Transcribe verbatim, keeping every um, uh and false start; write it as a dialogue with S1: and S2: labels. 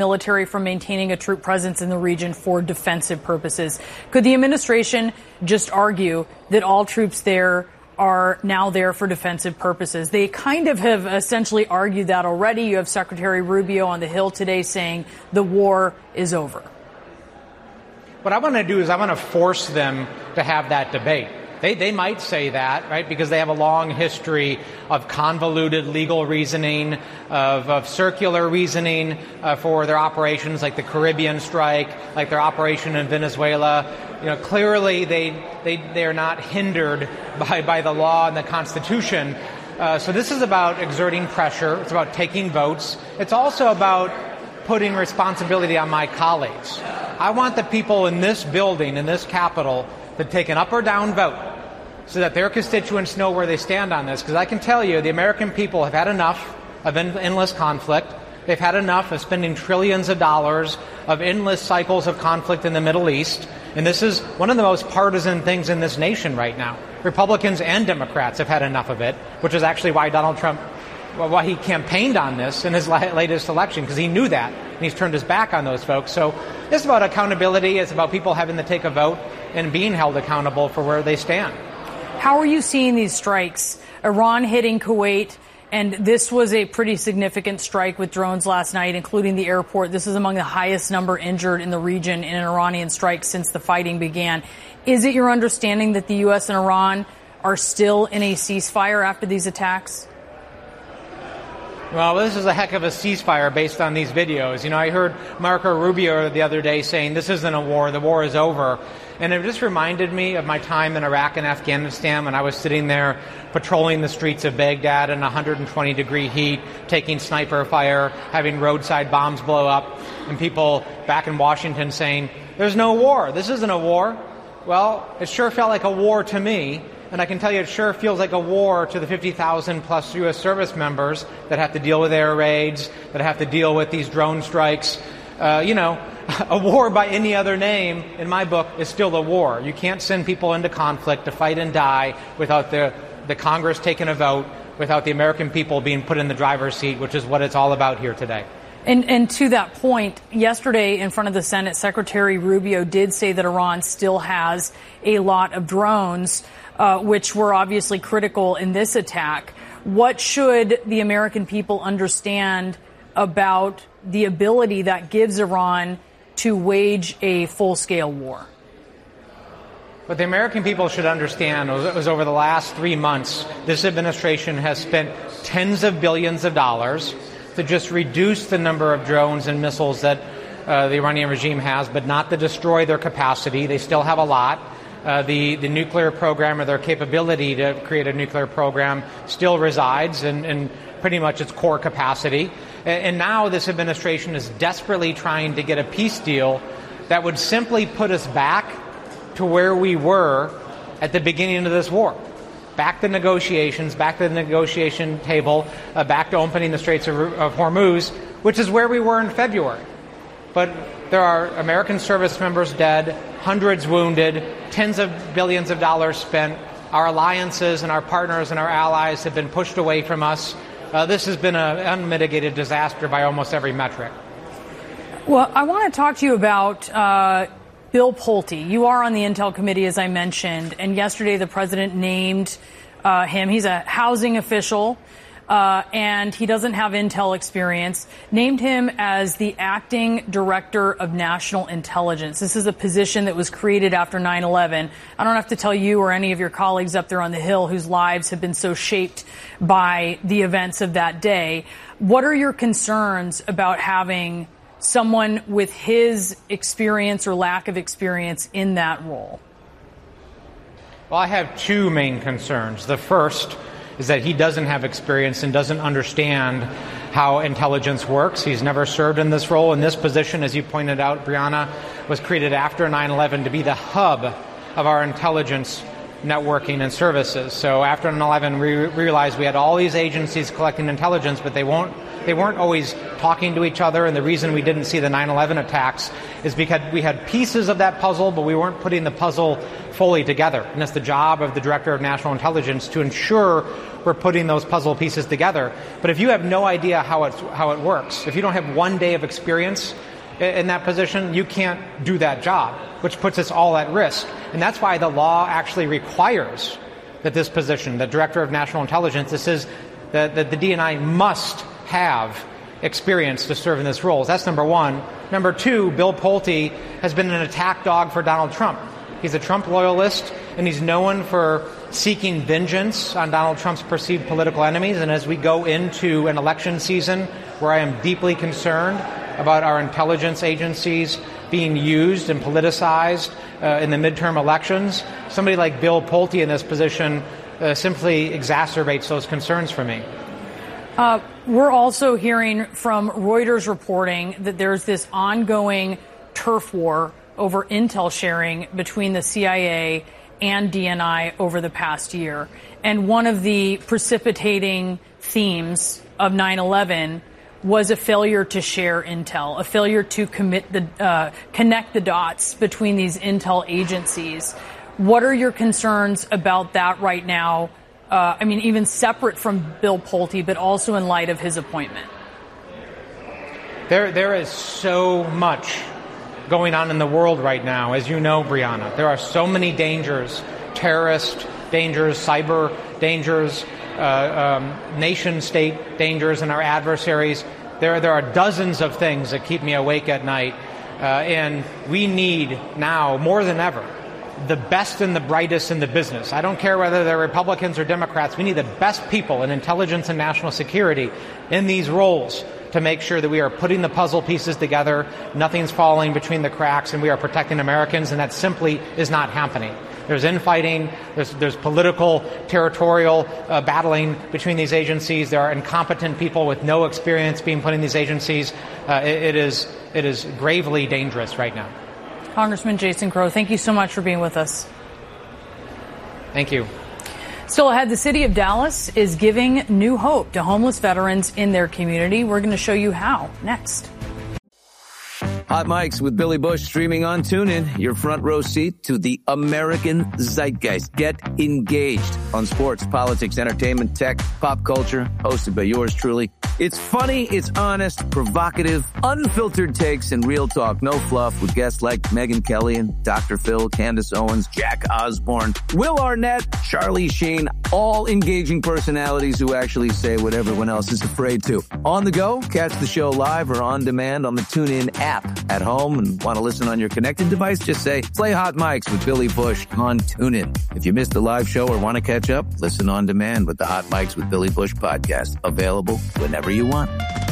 S1: military from maintaining a troop presence in the region for defensive purposes. Could the administration just argue that all troops there are now there for defensive purposes? They kind of have essentially argued that already. You have Secretary Rubio on the Hill today saying the war is over.
S2: What I want to do is I want to force them to have that debate. They they might say that, right, because they have a long history of convoluted legal reasoning, of, of circular reasoning uh, for their operations, like the Caribbean strike, like their operation in Venezuela. You know, clearly they they they are not hindered by by the law and the Constitution. Uh, so this is about exerting pressure. It's about taking votes. It's also about putting responsibility on my colleagues. I want the people in this building, in this Capitol, to take an up or down vote so that their constituents know where they stand on this. Because I can tell you, the American people have had enough of en- endless conflict. They've had enough of spending trillions of dollars of endless cycles of conflict in the Middle East. And this is one of the most partisan things in this nation right now. Republicans and Democrats have had enough of it, which is actually why Donald Trump, why he campaigned on this in his la- latest election, because he knew that, and he's turned his back on those folks. So it's about accountability. It's about people having to take a vote and being held accountable for where they stand.
S1: How are you seeing these strikes? Iran hitting Kuwait, and this was a pretty significant strike with drones last night, including the airport. This is among the highest number injured in the region in an Iranian strike since the fighting began. Is it your understanding that the U S and Iran are still in a ceasefire after these attacks?
S2: Well, this is a heck of a ceasefire based on these videos. You know, I heard Marco Rubio the other day saying this isn't a war, the war is over. And it just reminded me of my time in Iraq and Afghanistan when I was sitting there patrolling the streets of Baghdad in one hundred twenty degree heat, taking sniper fire, having roadside bombs blow up, and people back in Washington saying, there's no war, this isn't a war. Well, it sure felt like a war to me. And I can tell you it sure feels like a war to the fifty thousand plus U S service members that have to deal with air raids, that have to deal with these drone strikes. Uh, you know, a war by any other name, in my book, is still a war. You can't send people into conflict to fight and die without the, the Congress taking a vote, without the American people being put in the driver's seat, which is what it's all about here today.
S1: And, and to that point, yesterday in front of the Senate, Secretary Rubio did say that Iran still has a lot of drones, uh, which were obviously critical in this attack. What should the American people understand about the ability that gives Iran to wage a full-scale war?
S2: What the American people should understand was, was over the last three months, this administration has spent tens of billions of dollars to just reduce the number of drones and missiles that uh, the Iranian regime has, but not to destroy their capacity. They still have a lot. Uh, the, the nuclear program, or their capability to create a nuclear program, still resides in, in pretty much its core capacity. And, and now this administration is desperately trying to get a peace deal that would simply put us back to where we were at the beginning of this war. Back to negotiations, back to the negotiation table, uh, back to opening the Straits of, of Hormuz, which is where we were in February. But there are American service members dead, hundreds wounded, tens of billions of dollars spent. Our alliances and our partners and our allies have been pushed away from us. Uh, this has been an unmitigated disaster by almost every metric.
S1: Well, I want to talk to you about uh, Bill Pulte. You are on the Intel Committee, as I mentioned, and yesterday the president named uh, him. He's a housing official, uh, and he doesn't have Intel experience, named him as the acting director of national intelligence. This is a position that was created after nine eleven. I don't have to tell you or any of your colleagues up there on the Hill whose lives have been so shaped by the events of that day. What are your concerns about having someone with his experience or lack of experience in that role?
S2: Well, I have two main concerns. The first is that he doesn't have experience and doesn't understand how intelligence works. He's never served in this role. And this position, as you pointed out, Brianna, was created after nine eleven to be the hub of our intelligence networking and services. So after nine eleven, we realized we had all these agencies collecting intelligence, but they won't They weren't always talking to each other, and the reason we didn't see the nine eleven attacks is because we had pieces of that puzzle, but we weren't putting the puzzle fully together. And it's the job of the Director of National Intelligence to ensure we're putting those puzzle pieces together. But if you have no idea how it's, how it works, if you don't have one day of experience in that position, you can't do that job, which puts us all at risk. And that's why the law actually requires that this position, the Director of National Intelligence, this is that the, the D N I must have experience to serve in this role. That's number one. Number two, Bill Pulte has been an attack dog for Donald Trump. He's a Trump loyalist, and he's known for seeking vengeance on Donald Trump's perceived political enemies. And as we go into an election season where I am deeply concerned about our intelligence agencies being used and politicized uh, in the midterm elections, somebody like Bill Pulte in this position uh, simply exacerbates those concerns for me.
S1: Uh, we're also hearing from Reuters reporting that there's this ongoing turf war over intel sharing between the C I A and D N I over the past year. And one of the precipitating themes of nine eleven was a failure to share intel, a failure to commit the, uh, connect the dots between these intel agencies. What are your concerns about that right now? Uh, I mean, even separate from Bill Pulte, but also in light of his appointment.
S2: There, there is so much going on in the world right now, as you know, Brianna. There are so many dangers, terrorist dangers, cyber dangers, uh, um, nation-state dangers, and our adversaries. There, there are dozens of things that keep me awake at night, uh, and we need now, more than ever, the best and the brightest in the business. I don't care whether they're Republicans or Democrats. We need the best people in intelligence and national security in these roles to make sure that we are putting the puzzle pieces together, nothing's falling between the cracks, and we are protecting Americans, and that simply is not happening. There's infighting, there's, there's political, territorial uh, battling between these agencies. There are incompetent people with no experience being put in these agencies. Uh, it, it is it is gravely dangerous right now.
S1: Congressman Jason Crow, thank you so much for being with us.
S2: Thank you.
S1: Still ahead, the city of Dallas is giving new hope to homeless veterans in their community. We're going to show you how next.
S3: Hot Mics with Billy Bush streaming on TuneIn. Your front row seat to the American zeitgeist. Get engaged on sports, politics, entertainment, tech, pop culture. Hosted by yours truly. It's funny, it's honest, provocative, unfiltered takes, and real talk. No fluff with guests like Megyn Kelly and Doctor Phil, Candace Owens, Jack Osborne, Will Arnett, Charlie Sheen. All engaging personalities who actually say what everyone else is afraid to. On the go, catch the show live or on demand on the TuneIn app. At home and want to listen on your connected device, just say, play Hot Mics with Billy Bush on TuneIn. If you missed the live show or want to catch up, listen on demand with the Hot Mics with Billy Bush podcast. Available whenever you want.